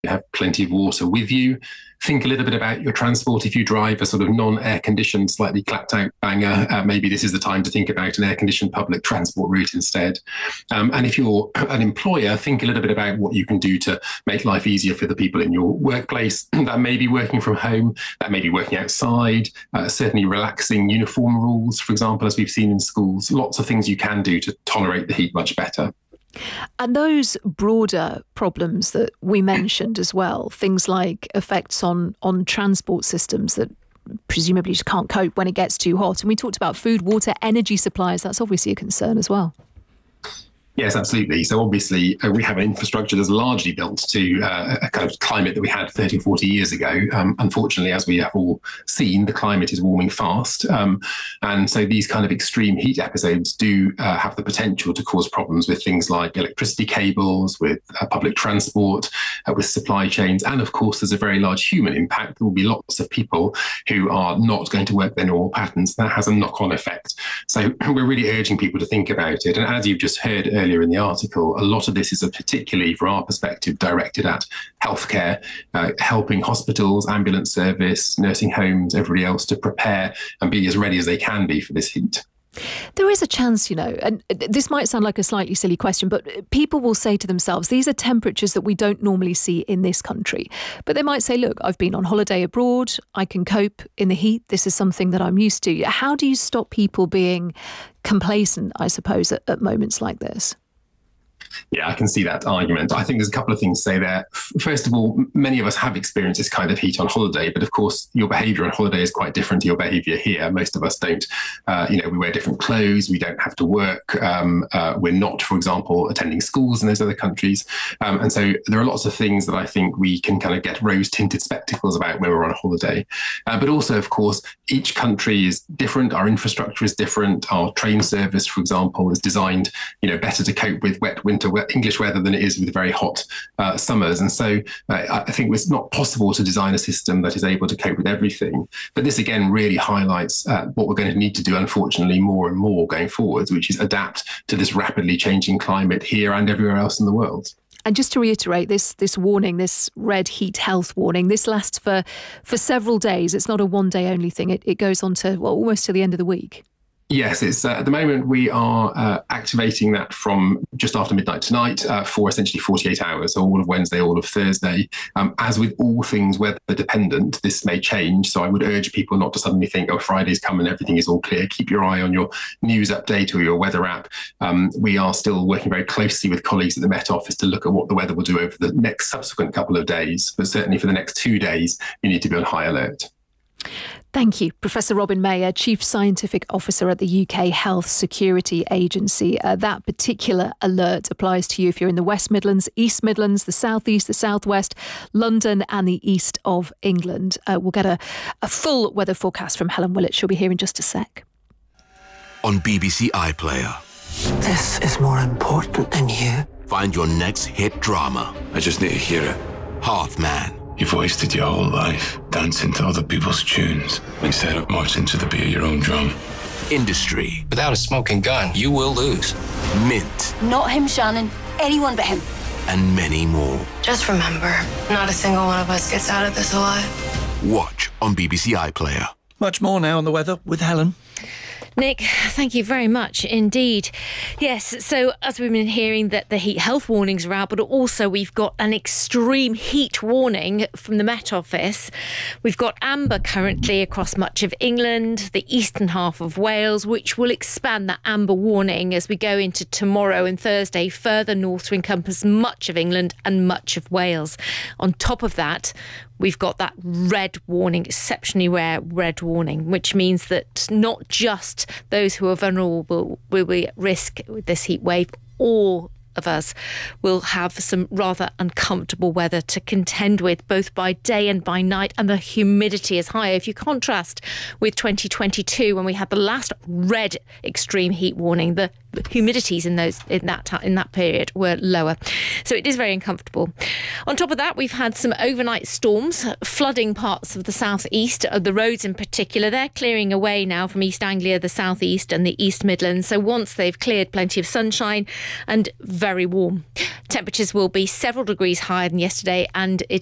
have plenty of water with you. Think a little bit about your transport. If you drive a sort of non-air conditioned, slightly clapped out banger, maybe this is the time to think about an air conditioned public transport route instead. And if you're an employer, think a little bit about what you can do to make life easier for the people in your workplace. That may be working from home, that may be working outside, certainly relaxing uniform rules, for example, as we've seen in schools. Lots of things you can do to tolerate the heat much better. And those broader problems that we mentioned as well, things like effects on transport systems that presumably just can't cope when it gets too hot. And we talked about food, water, energy supplies. That's obviously a concern as well. Yes, absolutely. So obviously we have an infrastructure that's largely built to a kind of climate that we had 30 or 40 years ago. Unfortunately, as we have all seen, the climate is warming fast. And so these kind of extreme heat episodes do have the potential to cause problems with things like electricity cables, with public transport, with supply chains. And of course, there's a very large human impact. There will be lots of people who are not going to work their normal patterns. That has a knock-on effect. So we're really urging people to think about it. And as you've just heard earlier in the article, a lot of this is particularly, from our perspective, directed at healthcare, helping hospitals, ambulance service, nursing homes, everybody else to prepare and be as ready as they can be for this heat. There is a chance, and this might sound like a slightly silly question, but people will say to themselves, these are temperatures that we don't normally see in this country. But they might say, look, I've been on holiday abroad, I can cope in the heat, this is something that I'm used to. How do you stop people being complacent, I suppose, at moments like this? Yeah, I can see that argument. I think there's a couple of things to say there. First of all, many of us have experienced this kind of heat on holiday, but of course, your behaviour on holiday is quite different to your behaviour here. Most of us don't. We wear different clothes. We don't have to work. We're not, for example, attending schools in those other countries. And so there are lots of things that I think we can kind of get rose-tinted spectacles about when we're on holiday. But also, of course, each country is different. Our infrastructure is different. Our train service, for example, is designed, better to cope with wet winter English weather than it is with very hot summers. And so I think it's not possible to design a system that is able to cope with everything. But this, again, really highlights what we're going to need to do, unfortunately, more and more going forwards, which is adapt to this rapidly changing climate here and everywhere else in the world. And just to reiterate, this warning, this red heat health warning, this lasts for several days. It's not a one-day only thing. It goes on to, almost to the end of the week. Yes, it's at the moment we are activating that from just after midnight tonight for essentially 48 hours, so all of Wednesday, all of Thursday. As with all things weather dependent, this may change. So I would urge people not to suddenly think, Friday's come and everything is all clear. Keep your eye on your news update or your weather app. We are still working very closely with colleagues at the Met Office to look at what the weather will do over the next subsequent couple of days. But certainly for the next 2 days, you need to be on high alert. Thank you, Professor Robin Mayer, Chief Scientific Officer at the UK Health Security Agency. That particular alert applies to you if you're in the West Midlands, East Midlands, the South East, the South West, London and the East of England. We'll get a full weather forecast from Helen Willett. She'll be here in just a sec. On BBC iPlayer. This is more important than you. Find your next hit drama. I just need to hear it. Halfman. You've wasted your whole life dancing to other people's tunes instead of marching to the beat of your own drum. Industry. Without a smoking gun, you will lose. Mint. Not him, Shannon. Anyone but him. And many more. Just remember, not a single one of us gets out of this alive. Watch on BBC iPlayer. Much more now on the weather with Helen. Nick, thank you very much indeed. Yes, so as we've been hearing that the heat health warnings are out, but also we've got an extreme heat warning from the Met Office. We've got amber currently across much of England, the eastern half of Wales, which will expand that amber warning as we go into tomorrow and Thursday further north to encompass much of England and much of Wales. On top of that, we've got that red warning, exceptionally rare red warning, which means that not just those who are vulnerable will be at risk with this heat wave, all of us will have some rather uncomfortable weather to contend with, both by day and by night, and the humidity is higher. If you contrast with 2022, when we had the last red extreme heat warning, the humidities in that period were lower. So it is very uncomfortable. On top of that, we've had some overnight storms flooding parts of the southeast, the roads in particular. They're clearing away now from East Anglia, the southeast and the East Midlands. So once they've cleared, plenty of sunshine and very warm. Temperatures will be several degrees higher than yesterday, and it